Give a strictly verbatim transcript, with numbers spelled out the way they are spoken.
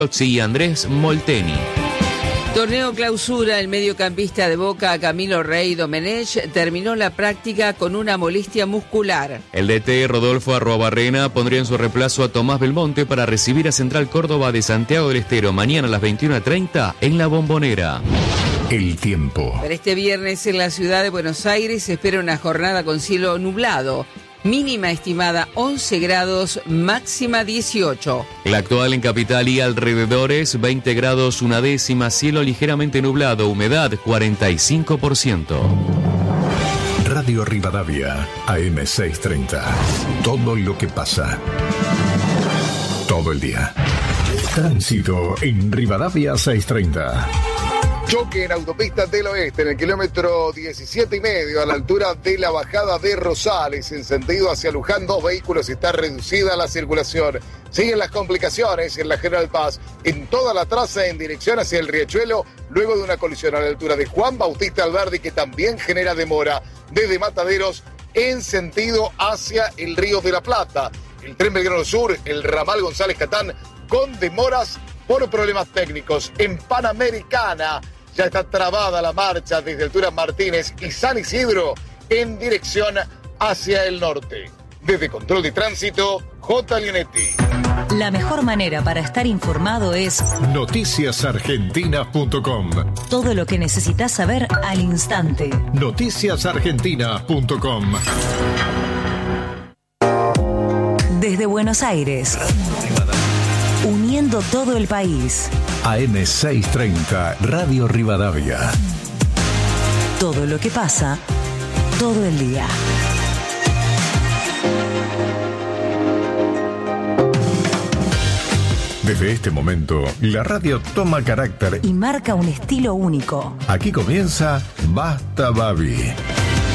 y Andrés Molteni. Torneo clausura, el mediocampista de Boca, Camilo Rey Domenech, terminó la práctica con una molestia muscular. El D T Rodolfo Arruabarrena pondría en su reemplazo a Tomás Belmonte para recibir a Central Córdoba de Santiago del Estero mañana a las veintiuna treinta en La Bombonera. El tiempo. Para este viernes en la ciudad de Buenos Aires se espera una jornada con cielo nublado. Mínima estimada once grados, máxima dieciocho. La actual en capital y alrededores, veinte grados una décima, cielo ligeramente nublado, humedad cuarenta y cinco por ciento. Radio Rivadavia, A M seiscientos treinta. Todo lo que pasa. Todo el día. Tránsito en Rivadavia seiscientos treinta. Choque en autopista del oeste, en el kilómetro diecisiete y medio, a la altura de la bajada de Rosales, en sentido hacia Luján, dos vehículos, está reducida la circulación. Siguen las complicaciones en la General Paz, en toda la traza en dirección hacia el Riachuelo, luego de una colisión a la altura de Juan Bautista Alberdi, que también genera demora, desde Mataderos en sentido hacia el Río de la Plata. El tren Belgrano Sur, el ramal González Catán, con demoras por problemas técnicos. En Panamericana ya está trabada la marcha desde altura Martínez y San Isidro en dirección hacia el norte. Desde Control de Tránsito, J. Leonetti. La mejor manera para estar informado es noticias argentinas punto com. Todo lo que necesitas saber al instante. noticias argentinas punto com. Desde Buenos Aires, uniendo todo el país. A M seiscientos treinta, Radio Rivadavia. Todo lo que pasa, todo el día. Desde este momento, la radio toma carácter y marca un estilo único. Aquí comienza Basta Babi.